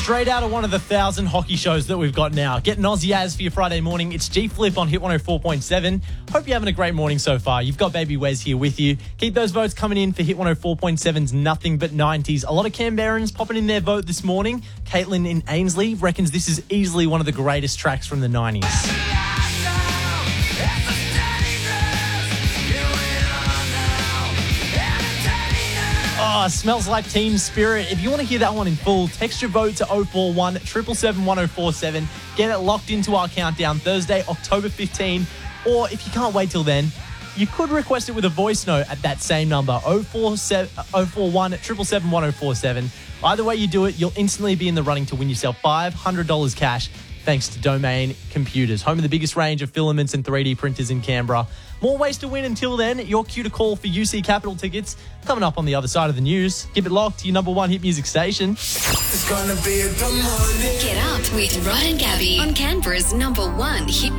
Straight out of one of the 1,000 hockey shows that we've got now. Getting Aussie as for your Friday morning. It's G Flip on Hit 104.7. Hope you're having a great morning so far. You've got Baby Wes here with you. Keep those votes coming in for Hit 104.7's Nothing But 90s. A lot of Canberrans popping in their vote this morning. Caitlin in Ainslie reckons this is easily one of the greatest tracks from the 90s. Oh, Smells Like Teen Spirit. If you want to hear that one in full, text your vote to 041 777 1047. Get it locked into our countdown Thursday, October 15. Or if you can't wait till then, you could request it with a voice note at that same number, 041 777 1047. Either way you do it, you'll instantly be in the running to win yourself $500 cash thanks to Domain Computers, home of the biggest range of filaments and 3D printers in Canberra. More ways to win. Until then, your cue to call for UC Capital tickets coming up on the other side of the news. Keep it locked to your number one hit music station. It's gonna be a good morning. Get up with Rod and Gabby on Canberra's number one hit